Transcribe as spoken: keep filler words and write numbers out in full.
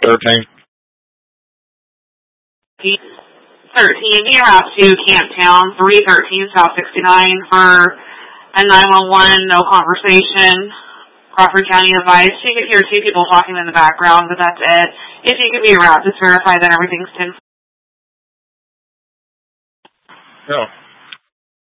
thirteen. thirteen, be route to Camptown, three thirteen South sixty-nine for a nine one one, no conversation. Crawford County advice. You could hear two people talking in the background, but that's it. If you could be route, just verify that everything's ten. Yeah.